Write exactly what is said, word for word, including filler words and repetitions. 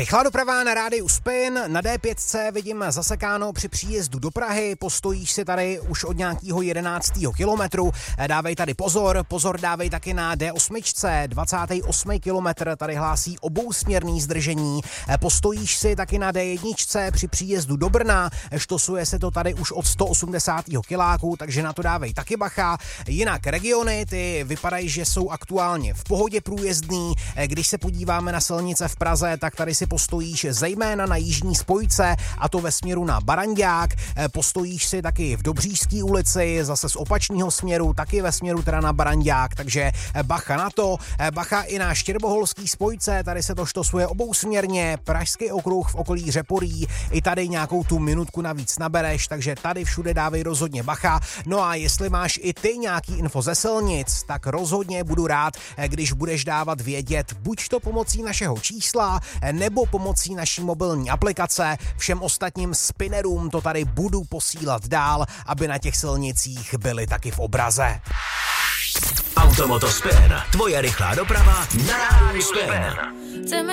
Rychlá doprava na rádiu Spin, na D pět vidím zasekáno při příjezdu do Prahy, postojíš si tady už od nějakého jedenáctého kilometru, dávej tady pozor, pozor dávej taky na D osm, dvacátý osmý kilometr, tady hlásí obousměrný zdržení, postojíš si taky na D jedna při příjezdu do Brna, štosuje se to tady už od sto osmdesátého kiláku, takže na to dávej taky bacha, jinak regiony, ty vypadají, že jsou aktuálně v pohodě průjezdný, když se podíváme na silnice v Praze, tak tady si postojíš zejména na jižní spojce, a to ve směru na Barandák, postojíš si taky v Dobříšské ulici, zase z opačného směru, taky ve směru teda na Barandák, takže bacha na to, bacha i na Štěrboholský spojce, tady se to štosuje obousměrně, Pražský okruh v okolí Řeporí, i tady nějakou tu minutku navíc nabereš, takže tady všude dávej rozhodně bacha. No a jestli máš i ty nějaký info ze silnic, tak rozhodně budu rád, když budeš dávat vědět, buď to pomocí našeho čísla, nebo pomocí naší mobilní aplikace. Všem ostatním spinnerům to tady budu posílat dál, aby na těch silnicích byli taky v obraze. Automoto Spin, tvoje rychlá doprava na rádiu Spin.